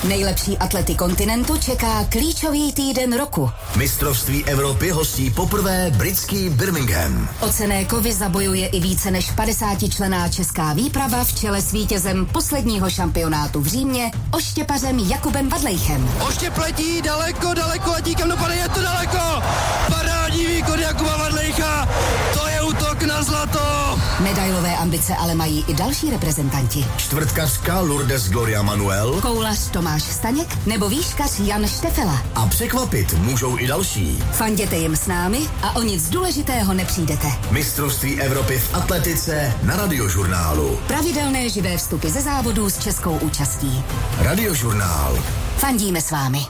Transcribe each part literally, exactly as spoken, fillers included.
Nejlepší atlety kontinentu čeká klíčový týden roku. Mistrovství Evropy hostí poprvé britský Birmingham. O cenné kovy zabojuje i více než padesátičlenná česká výprava v čele s vítězem posledního šampionátu v Římě, oštěpařem Jakubem Vadlejchem. Oštěp letí daleko, daleko a díkem dopadne, je to daleko! Parádní výkon Jakuba Vadlejcha, to je útok na zlato! Medailové ambice ale mají i další reprezentanti. Čtvrtkařka Lourdes Gloria Manuel, koulař Tomáš Staněk nebo výškař Jan Štefela. A překvapit můžou i další. Fanděte jim s námi a o nic důležitého nepřijdete. Mistrovství Evropy v atletice na Radiožurnálu. Pravidelné živé vstupy ze závodů s českou účastí. Radiožurnál. Fandíme s vámi.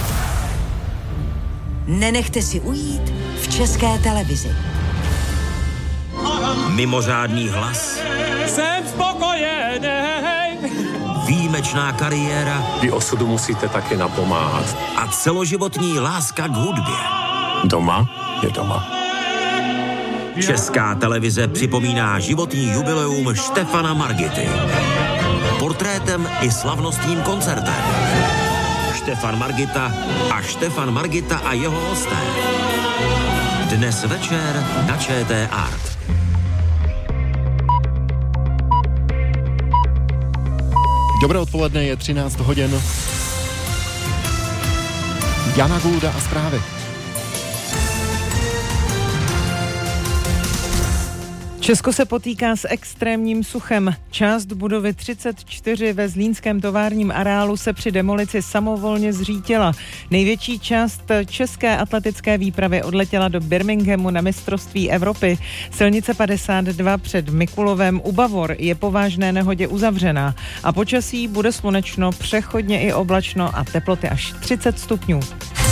Nenechte si ujít v České televizi. Mimořádný hlas. Jsem spokojený. Výjimečná kariéra. Vy osudu musíte taky napomáhat. A celoživotní láska k hudbě. Doma je doma. Česká televize připomíná životní jubileum Štefana Margity. Portrétem i slavnostním koncertem. Štefan Margita a Štefan Margita a jeho hosté. Dnes večer na ČT Art. Dobré odpoledne, je třináct hodin. Jana Gulda a zprávy. Česko se potýká s extrémním suchem. Část budovy třicet čtyři ve zlínském továrním areálu se při demolici samovolně zřítila. Největší část české atletické výpravy odletěla do Birminghamu na mistrovství Evropy. Silnice padesát dva před Mikulovem u Bavor je po vážné nehodě uzavřená a počasí bude slunečno, přechodně i oblačno a teploty až třicet stupňů.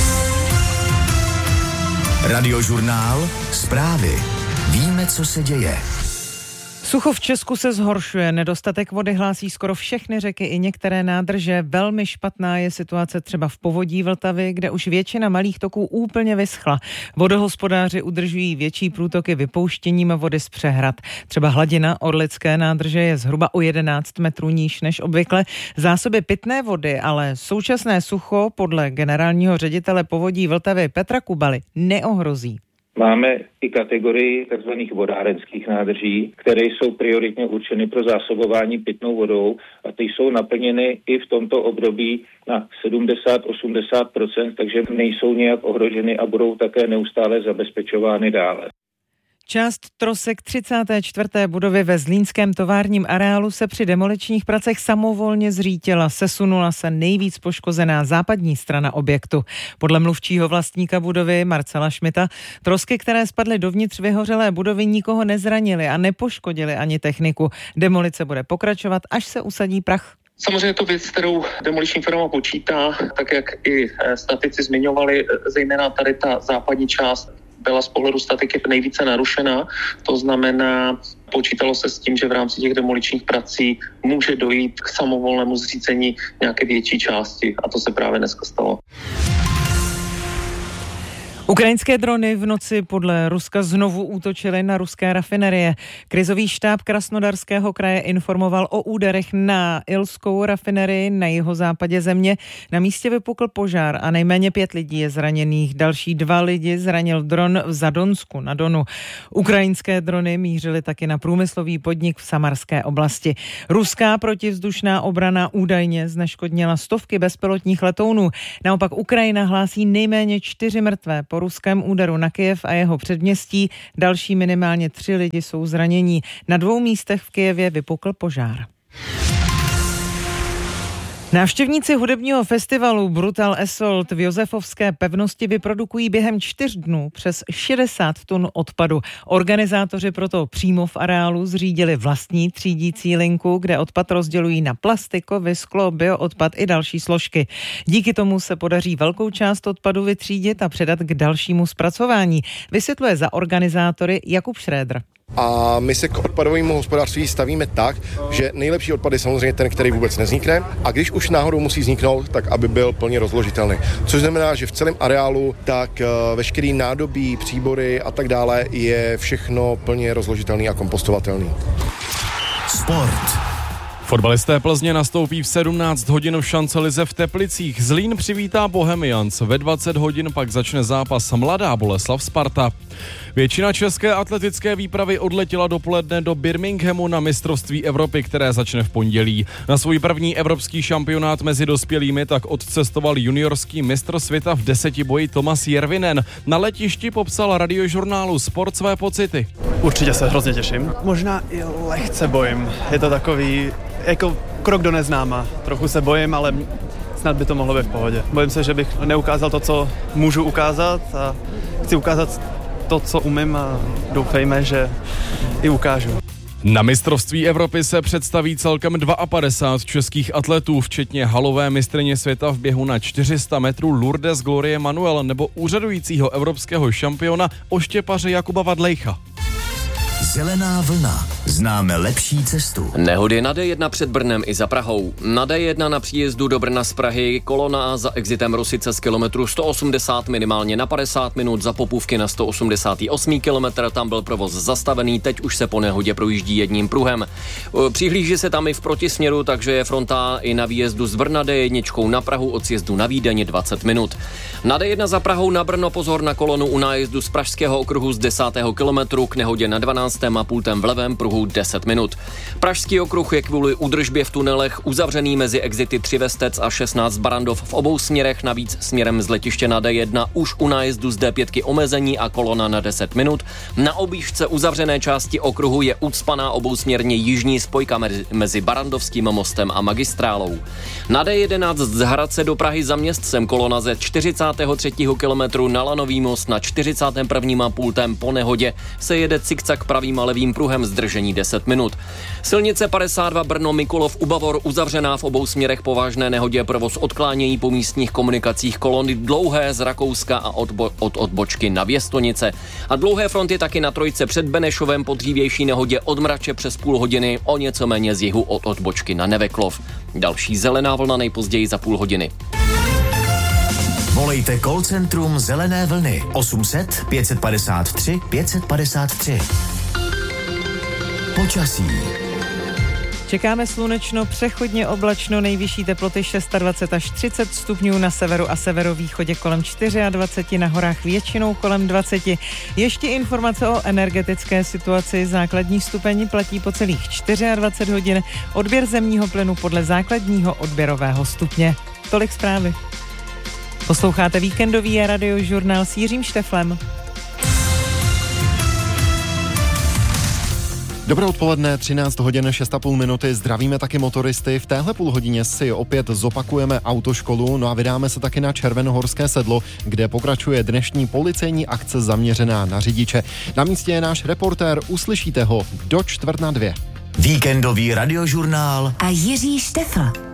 Radiožurnál, zprávy. Víme, co se děje. Sucho v Česku se zhoršuje, nedostatek vody hlásí skoro všechny řeky i některé nádrže. Velmi špatná je situace třeba v povodí Vltavy, kde už většina malých toků úplně vyschla. Vodohospodáři udržují větší průtoky vypouštěním vody z přehrad. Třeba hladina Orlické nádrže je zhruba o jedenáct metrů níž než obvykle. Zásoby pitné vody, ale současné sucho podle generálního ředitele povodí Vltavy Petra Kubaly neohrozí. Máme i kategorii tzv. Vodárenských nádrží, které jsou prioritně určeny pro zásobování pitnou vodou a ty jsou naplněny i v tomto období na sedmdesát až osmdesát procent, takže nejsou nějak ohroženy a budou také neustále zabezpečovány dále. Část trosek třicáté čtvrté budovy ve zlínském továrním areálu se při demoličních pracech samovolně zřítila. Sesunula se nejvíc poškozená západní strana objektu. Podle mluvčího vlastníka budovy Marcela Šmita trosky, které spadly dovnitř vyhořelé budovy, nikoho nezranily a nepoškodily ani techniku. Demolice bude pokračovat, až se usadí prach. Samozřejmě je to věc, kterou demoliční firma počítá, tak jak i statici zmiňovali, zejména tady ta západní část byla z pohledu statiky nejvíce narušená. To znamená, počítalo se s tím, že v rámci těch demoličních prací může dojít k samovolnému zřícení nějaké větší části a to se právě dneska stalo. Ukrajinské drony v noci podle Ruska znovu útočily na ruské rafinerie. Krizový štáb Krasnodarského kraje informoval o úderech na ilskou rafinerii na jihozápadě země. Na místě vypukl požár a nejméně pět lidí je zraněných. Další dva lidi zranil dron v Zadonsku na Donu. Ukrajinské drony mířily taky na průmyslový podnik v Samarské oblasti. Ruská protivzdušná obrana údajně zneškodnila stovky bezpilotních letounů. Naopak Ukrajina hlásí nejméně čtyři mrtvé po ruském úderu na Kyjev a jeho předměstí. Další minimálně tři lidi jsou zranění. Na dvou místech v Kyjevě vypukl požár. Návštěvníci hudebního festivalu Brutal Assault v Josefovské pevnosti vyprodukují během čtyř dnů přes šedesát tun odpadu. Organizátoři proto přímo v areálu zřídili vlastní třídící linku, kde odpad rozdělují na plasty, kovy, sklo, bioodpad i další složky. Díky tomu se podaří velkou část odpadu vytřídit a předat k dalšímu zpracování, vysvětluje za organizátory Jakub Šrédr. A my se k odpadovému hospodářství stavíme tak, že nejlepší odpad je samozřejmě ten, který vůbec nevznikne, a když už náhodou musí vzniknout, tak aby byl plně rozložitelný. Což znamená, že v celém areálu tak veškerý nádobí, příbory a tak dále je všechno plně rozložitelný a kompostovatelný. Sport. Fotbalisté Plzně nastoupí v sedmnáct hodin v Šancelize v Teplicích. Zlín přivítá Bohemians. Ve dvacet hodin pak začne zápas Mladá Boleslav Sparta. Většina české atletické výpravy odletěla dopoledne do Birminghamu na mistrovství Evropy, které začne v pondělí. Na svůj první evropský šampionát mezi dospělými tak odcestoval juniorský mistr světa v desetiboji Tomas Järvinen. Na letišti popsal radiožurnálu Sport své pocity. Určitě se hrozně těším. Možná i lehce bojím. Je to takový jako krok do neznáma. Trochu se bojím, ale snad by to mohlo být v pohodě. Bojím se, že bych neukázal to, co můžu ukázat a chci ukázat to, co umím a doufejme, že i ukážu. Na mistrovství Evropy se představí celkem padesát dva českých atletů, včetně halové mistryně světa v běhu na čtyři sta metrů Lourdes Glorie Manuel nebo úřadujícího evropského šampiona oštěpaře Jakuba Vadlejcha. Zelená vlna. Známe lepší cestu. Nehody na D jedna před Brnem i za Prahou. Na D jedna na příjezdu do Brna z Prahy kolona za exitem Rosice z kilometru sto osmdesát minimálně na padesát minut, za Popůvky na sto osmdesát osm kilometr, tam byl provoz zastavený, teď už se po nehodě projíždí jedním pruhem. Přihlíží se tam i v protisměru, takže je fronta i na výjezdu z Brna D jedna na Prahu od sjezdu na Vídeň dvacet minut. Na D jedna za Prahou na Brno pozor na kolonu u nájezdu z Pražského okruhu z desátého kilometru, k nehodě na dvanáctém a pultem v levém pruhu deset minut. Pražský okruh je kvůli údržbě v tunelech uzavřený mezi exity tři Vestec a šestnáct Barandov v obou směrech, navíc směrem z letiště na D jedna už u nájezdu z D pět omezení a kolona na deset minut. Na objížďce uzavřené části okruhu je ucpaná obousměrně jižní spojka mezi Barandovským mostem a magistrálou. Na D jedenáct z Hradce do Prahy za Městcem kolona ze čtyřicátého třetího kilometru na Lanový most na čtyřicátém prvním a pultem po nehodě se jede cikcak pravým a levým pruhem, zdržení deset minut. Silnice padesát dva Brno Mikulov u Bavor uzavřená v obou směrech po vážné nehodě, provoz odklánějí po místních komunikacích kolony dlouhé z Rakouska a odbo- od odbočky na Věstonice. A dlouhé fronty taky na Trojce před Benešovem po dřívější nehodě od Mrače přes půl hodiny, o něco méně z jihu od odbočky na Neveklov. Další zelená vlna nejpozději za půl hodiny. Volejte call centrum Zelené vlny osm set pět padesát tři pět padesát tři. Počasí. Čekáme slunečno, přechodně oblačno, nejvyšší teploty dvacet šest až třicet stupňů na severu a severovýchodě kolem dvacet čtyři, na horách většinou kolem dvacet. Ještě informace o energetické situaci. Základní stupeň platí po celých dvacet čtyři hodin, odběr zemního plynu podle základního odběrového stupně. Tolik zprávy. Posloucháte víkendový radiožurnál s Jiřím Šteflem. Dobré odpoledne, třináct hodin šest a půl minuty, zdravíme taky motoristy. V téhle půlhodině si opět zopakujeme autoškolu, no a vydáme se taky na Červenohorské sedlo, kde pokračuje dnešní policejní akce zaměřená na řidiče. Na místě je náš reportér, uslyšíte ho do čtvrt na dvě. Víkendový radiožurnál a Jiří Štefl.